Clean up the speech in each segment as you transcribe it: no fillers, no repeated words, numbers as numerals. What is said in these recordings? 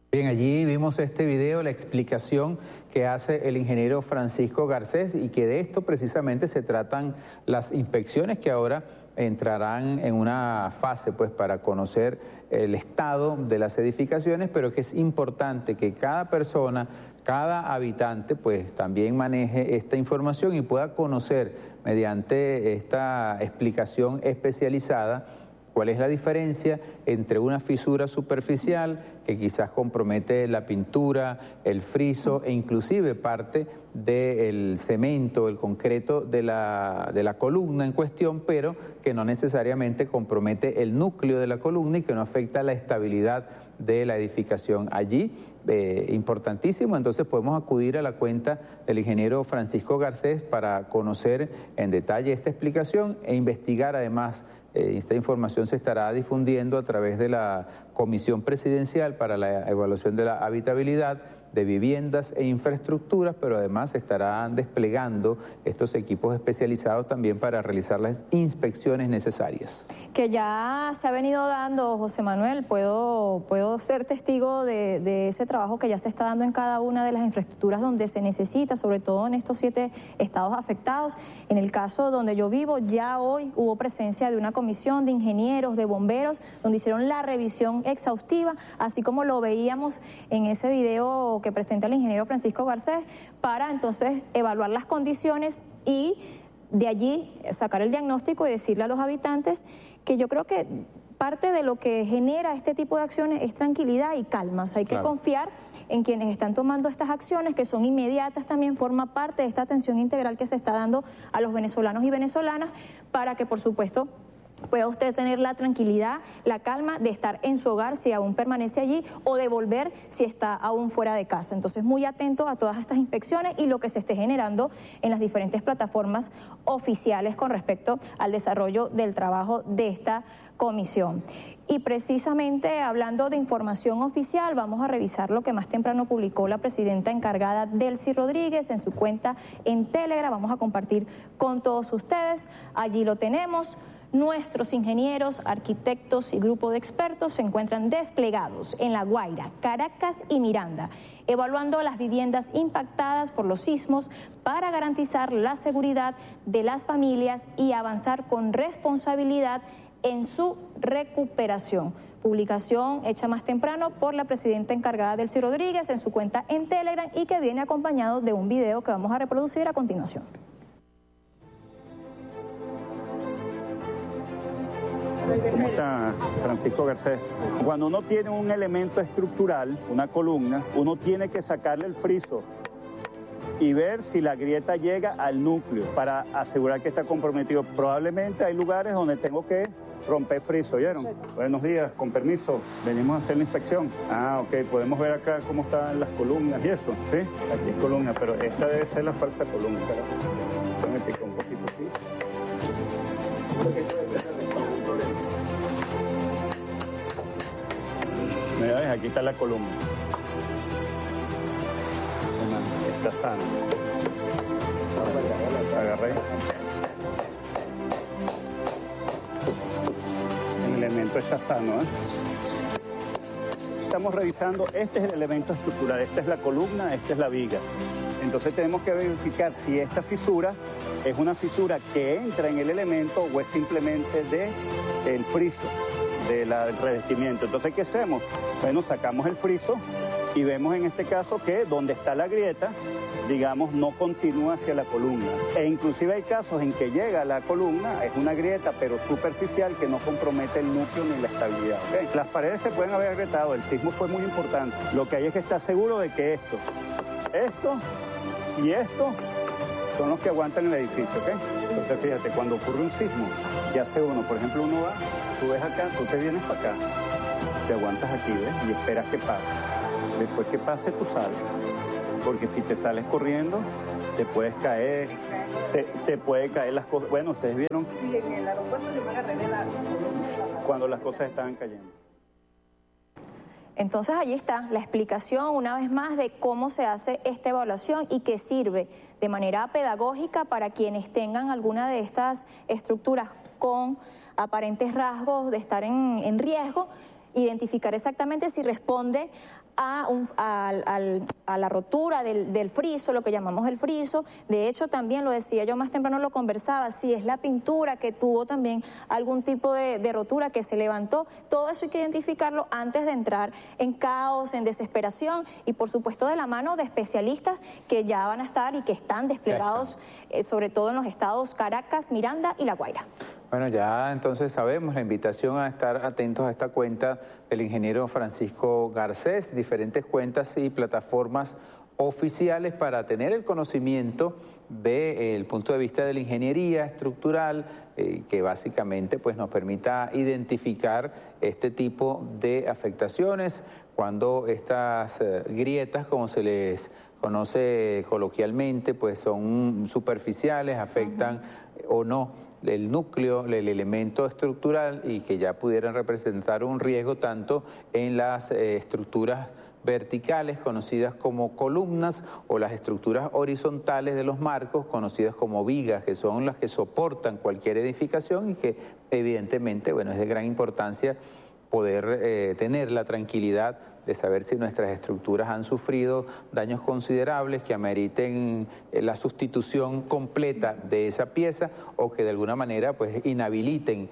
Bien, allí vimos este video, la explicación que hace el ingeniero Francisco Garcés, y que de esto precisamente se tratan las inspecciones que ahora entrarán en una fase pues para conocer el estado de las edificaciones, pero que es importante que cada persona, cada habitante pues también maneje esta información y pueda conocer mediante esta explicación especializada cuál es la diferencia entre una fisura superficial que quizás compromete la pintura, el friso e inclusive parte del cemento, el concreto de la columna en cuestión, pero que no necesariamente compromete el núcleo de la columna y que no afecta la estabilidad de la edificación. Allí, importantísimo, entonces podemos acudir a la cuenta del ingeniero Francisco Garcés para conocer en detalle esta explicación e investigar además. Esta información se estará difundiendo a través de la Comisión Presidencial para la Evaluación de la Habitabilidad de Viviendas e Infraestructuras, pero además se estarán desplegando estos equipos especializados también para realizar las inspecciones necesarias. Que ya se ha venido dando, José Manuel, puedo ser testigo de ese trabajo que ya se está dando en cada una de las infraestructuras donde se necesita, sobre todo en estos 7 estados afectados. En el caso donde yo vivo, ya hoy hubo presencia de una comisión de ingenieros, de bomberos, donde hicieron la revisión exhaustiva, así como lo veíamos en ese video que presenta el ingeniero Francisco Garcés, para entonces evaluar las condiciones y de allí sacar el diagnóstico y decirle a los habitantes que yo creo que parte de lo que genera este tipo de acciones es tranquilidad y calma. O sea, hay que confiar en quienes están tomando estas acciones, que son inmediatas, también forma parte de esta atención integral que se está dando a los venezolanos y venezolanas, para que, por supuesto, pueda usted tener la tranquilidad, la calma de estar en su hogar si aún permanece allí, o de volver si está aún fuera de casa. Entonces, muy atento a todas estas inspecciones y lo que se esté generando en las diferentes plataformas oficiales con respecto al desarrollo del trabajo de esta comisión. Y precisamente hablando de información oficial, vamos a revisar lo que más temprano publicó la presidenta encargada, Delcy Rodríguez, en su cuenta en Telegram. Vamos a compartir con todos ustedes. Allí lo tenemos. Nuestros ingenieros, arquitectos y grupo de expertos se encuentran desplegados en La Guaira, Caracas y Miranda, evaluando las viviendas impactadas por los sismos para garantizar la seguridad de las familias y avanzar con responsabilidad en su recuperación. Publicación hecha más temprano por la presidenta encargada, Delcy Rodríguez, en su cuenta en Telegram, y que viene acompañado de un video que vamos a reproducir a continuación. ¿Cómo está Francisco Garcés? Cuando uno tiene un elemento estructural, una columna, uno tiene que sacarle el friso y ver si la grieta llega al núcleo para asegurar que está comprometido. Probablemente hay lugares donde tengo que romper friso, ¿oyeron? Buenos días, con permiso, venimos a hacer la inspección. Ah, ok, podemos ver acá cómo están las columnas y eso, ¿sí? Aquí hay columna, pero esta debe ser la falsa columna, ¿será? Déjame picar un poquito así. Mira, aquí está la columna. Está sana. Agarré. El elemento está sano, ¿eh? Estamos revisando, este es el elemento estructural, esta es la columna, esta es la viga. Entonces tenemos que verificar si esta fisura es una fisura que entra en el elemento o es simplemente del friso, del revestimiento. Entonces, ¿qué hacemos? Bueno, sacamos el friso y vemos en este caso que donde está la grieta, digamos, no continúa hacia la columna. E inclusive hay casos en que llega a la columna, es una grieta pero superficial que no compromete el núcleo ni la estabilidad. ¿Okay? Las paredes se pueden haber agrietado, el sismo fue muy importante. Lo que hay es que estar seguro de que esto y esto son los que aguantan el edificio, ¿ok? Entonces fíjate, cuando ocurre un sismo, ¿qué hace uno? Por ejemplo, uno va, tú ves acá, tú te vienes para acá, te aguantas aquí, ¿ves? Y esperas que pase. Después que pase, tú sales. Porque si te sales corriendo, te puedes caer, te puede caer las cosas. Bueno, ustedes vieron. Sí, en el aeropuerto yo me agarré de la cuando las cosas estaban cayendo. Entonces allí está la explicación una vez más de cómo se hace esta evaluación y que sirve de manera pedagógica para quienes tengan alguna de estas estructuras con aparentes rasgos de estar en riesgo. identificar exactamente si responde a la rotura del friso, lo que llamamos el friso. De hecho, también lo decía yo más temprano, lo conversaba, si es la pintura que tuvo también algún tipo de rotura que se levantó. Todo eso hay que identificarlo antes de entrar en caos, en desesperación, y por supuesto de la mano de especialistas que ya van a estar y que están desplegados, sobre todo en los estados Caracas, Miranda y La Guaira. Bueno, ya entonces sabemos la invitación a estar atentos a esta cuenta del ingeniero Francisco Garcés, diferentes cuentas y plataformas oficiales para tener el conocimiento del punto de vista de la ingeniería estructural, que básicamente pues, nos permita identificar este tipo de afectaciones cuando estas grietas, como se les conoce coloquialmente, pues son superficiales, afectan o no el núcleo, el elemento estructural, y que ya pudieran representar un riesgo tanto en las estructuras verticales, conocidas como columnas, o las estructuras horizontales de los marcos, conocidas como vigas, que son las que soportan cualquier edificación y que evidentemente, bueno, es de gran importancia poder tener la tranquilidad de saber si nuestras estructuras han sufrido daños considerables que ameriten la sustitución completa de esa pieza, o que de alguna manera pues inhabiliten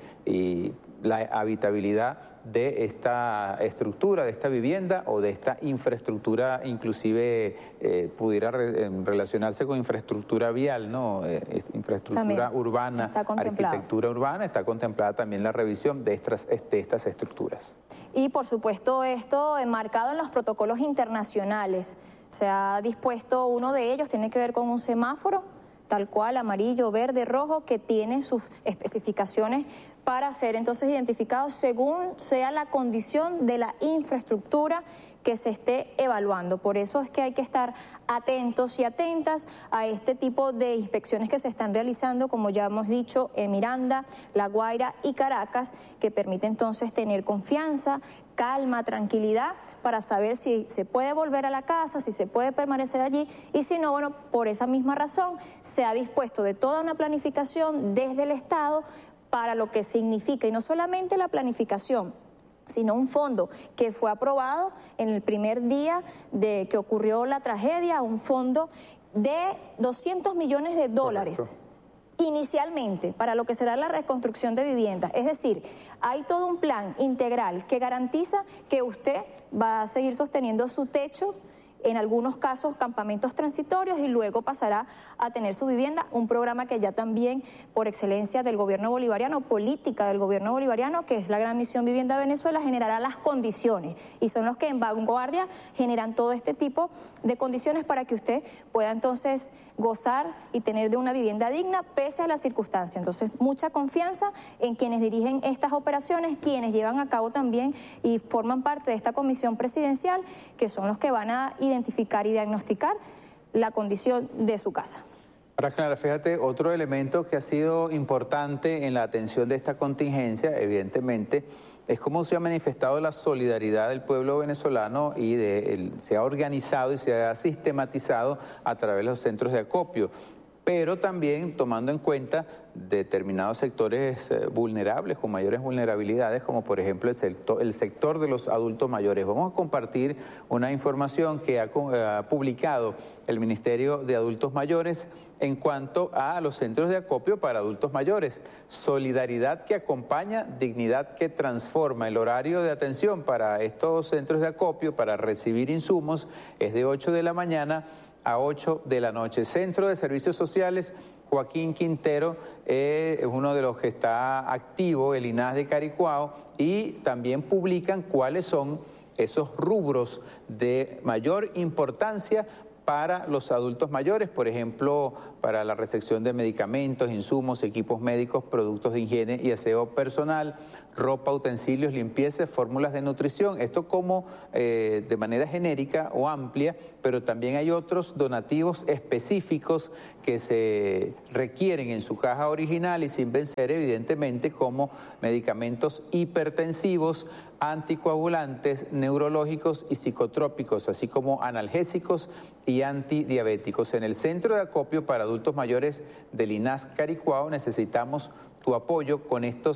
la habitabilidad de esta estructura, de esta vivienda o de esta infraestructura, inclusive pudiera relacionarse con infraestructura vial, ¿no? Infraestructura también urbana, arquitectura urbana, está contemplada también la revisión de estas estructuras. Y por supuesto esto enmarcado en los protocolos internacionales. Se ha dispuesto uno de ellos, tiene que ver con un semáforo, tal cual, amarillo, verde, rojo, que tiene sus especificaciones para ser entonces identificados según sea la condición de la infraestructura que se esté evaluando. Por eso es que hay que estar atentos y atentas a este tipo de inspecciones que se están realizando, como ya hemos dicho, en Miranda, La Guaira y Caracas, que permite entonces tener confianza, calma, tranquilidad, para saber si se puede volver a la casa, si se puede permanecer allí, y si no, bueno, por esa misma razón se ha dispuesto de toda una planificación desde el Estado para lo que significa, y no solamente la planificación, sino un fondo que fue aprobado en el primer día de que ocurrió la tragedia, un fondo de $200 millones. Correcto. Inicialmente, para lo que será la reconstrucción de viviendas. Es decir, hay todo un plan integral que garantiza que usted va a seguir sosteniendo su techo, en algunos casos campamentos transitorios, y luego pasará a tener su vivienda, un programa que ya también por excelencia del gobierno bolivariano, política del gobierno bolivariano, que es la Gran Misión Vivienda Venezuela, generará las condiciones, y son los que en vanguardia generan todo este tipo de condiciones para que usted pueda entonces gozar y tener de una vivienda digna pese a las circunstancias. Entonces, mucha confianza en quienes dirigen estas operaciones, quienes llevan a cabo también y forman parte de esta comisión presidencial, que son los que van a identificar y diagnosticar la condición de su casa. Ahora, Clara, fíjate, otro elemento que ha sido importante en la atención de esta contingencia, evidentemente, es cómo se ha manifestado la solidaridad del pueblo venezolano y se ha organizado y se ha sistematizado a través de los centros de acopio, pero también tomando en cuenta determinados sectores vulnerables, con mayores vulnerabilidades, como por ejemplo el sector de los adultos mayores. Vamos a compartir una información que ha publicado el Ministerio de Adultos Mayores en cuanto a los centros de acopio para adultos mayores. Solidaridad que acompaña, dignidad que transforma. El horario de atención para estos centros de acopio para recibir insumos es de 8 de la mañana a 8 de la noche. Centro de Servicios Sociales Joaquín Quintero es uno de los que está activo, el INAS de Caricuao, y también publican cuáles son esos rubros de mayor importancia para los adultos mayores, por ejemplo, para la recepción de medicamentos, insumos, equipos médicos, productos de higiene y aseo personal, ropa, utensilios, limpieza, fórmulas de nutrición. Esto como de manera genérica o amplia, pero también hay otros donativos específicos que se requieren en su caja original y sin vencer, evidentemente, como medicamentos hipertensivos, anticoagulantes, neurológicos y psicotrópicos, así como analgésicos y antidiabéticos. En el Centro de Acopio para Adultos Mayores del INAS Caricuao necesitamos tu apoyo con estos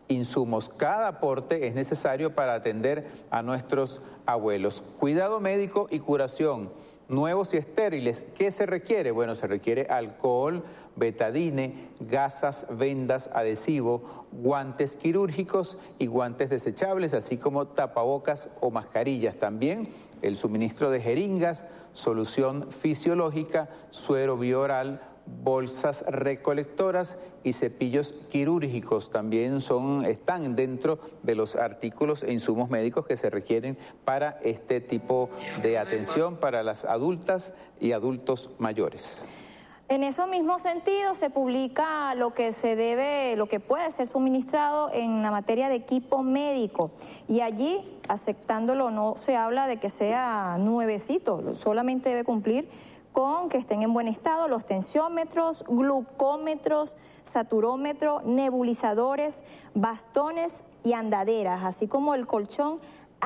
insumos. Cada aporte es necesario para atender a nuestros abuelos. Cuidado médico y curación. Nuevos y estériles. ¿Qué se requiere? Bueno, se requiere alcohol, betadine, gasas, vendas, adhesivo, guantes quirúrgicos y guantes desechables, así como tapabocas o mascarillas. También el suministro de jeringas, solución fisiológica, suero bioral, bolsas recolectoras y cepillos quirúrgicos también están dentro de los artículos e insumos médicos que se requieren para este tipo de atención para las adultas y adultos mayores. En ese mismo sentido se publica lo que puede ser suministrado en la materia de equipo médico, y allí, aceptándolo, no se habla de que sea nuevecito, solamente debe cumplir con que estén en buen estado los tensiómetros, glucómetros, saturómetro, nebulizadores, bastones y andaderas, así como el colchón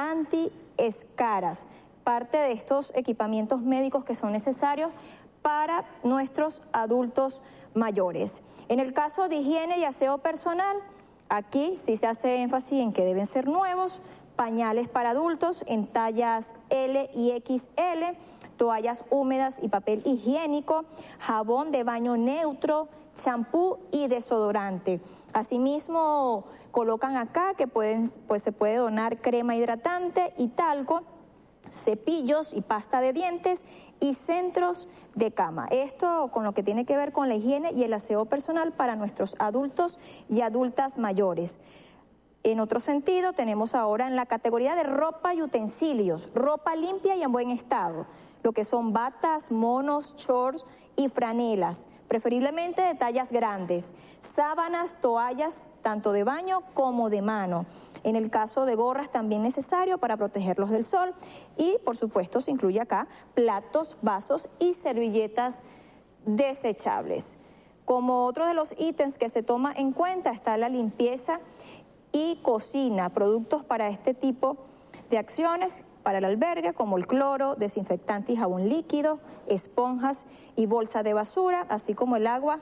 anti-escaras, parte de estos equipamientos médicos que son necesarios para nuestros adultos mayores. En el caso de higiene y aseo personal, aquí sí se hace énfasis en que deben ser nuevos, pañales para adultos en tallas L y XL, toallas húmedas y papel higiénico, jabón de baño neutro, champú y desodorante. Asimismo, colocan acá que se puede donar crema hidratante y talco, cepillos y pasta de dientes y centros de cama. Esto con lo que tiene que ver con la higiene y el aseo personal para nuestros adultos y adultas mayores. En otro sentido, tenemos ahora en la categoría de ropa y utensilios, ropa limpia y en buen estado, lo que son batas, monos, shorts y franelas, preferiblemente de tallas grandes, sábanas, toallas, tanto de baño como de mano. En el caso de gorras también necesario para protegerlos del sol, y por supuesto se incluye acá platos, vasos y servilletas desechables. Como otro de los ítems que se toma en cuenta está la limpieza y cocina, productos para este tipo de acciones para el albergue como el cloro, desinfectante y jabón líquido, esponjas y bolsa de basura, así como el agua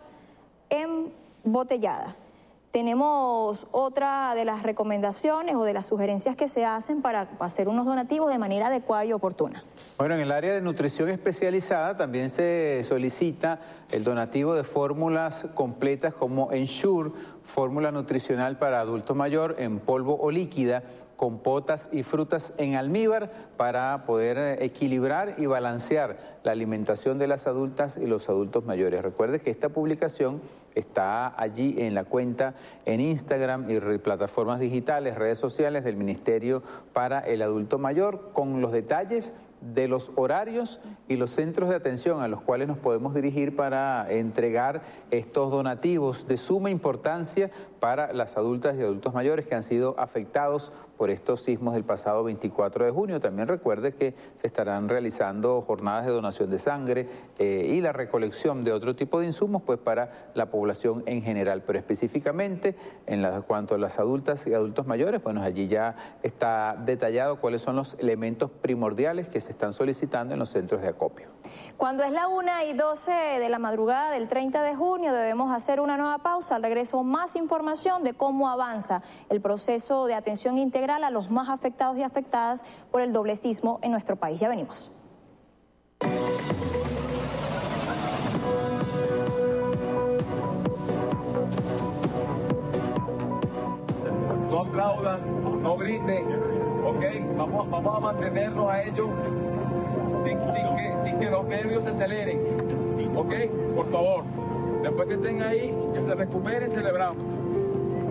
embotellada. Tenemos otra de las recomendaciones o de las sugerencias que se hacen para hacer unos donativos de manera adecuada y oportuna. Bueno, en el área de nutrición especializada también se solicita el donativo de fórmulas completas como Ensure, fórmula nutricional para adulto mayor en polvo o líquida, compotas y frutas en almíbar para poder equilibrar y balancear la alimentación de las adultas y los adultos mayores. Recuerde que esta publicación está allí en la cuenta en Instagram y plataformas digitales, redes sociales del Ministerio para el Adulto Mayor, con los detalles de los horarios y los centros de atención a los cuales nos podemos dirigir para entregar estos donativos de suma importancia para las adultas y adultos mayores que han sido afectados por estos sismos del pasado 24 de junio. También recuerde que se estarán realizando jornadas de donación de sangre y la recolección de otro tipo de insumos pues para la población en general, pero específicamente en cuanto a las adultas y adultos mayores, bueno, allí ya está detallado cuáles son los elementos primordiales que se están solicitando en los centros de acopio. Cuando es la 1:12 de la madrugada del 30 de junio debemos hacer una nueva pausa. Al regreso más información de cómo avanza el proceso de atención integral a los más afectados y afectadas por el doble sismo en nuestro país. Ya venimos. No aplaudan, no griten, ¿ok? Vamos a mantenernos a ellos sin que los nervios se aceleren, ¿ok? Por favor, después que estén ahí, que se recuperen, celebramos.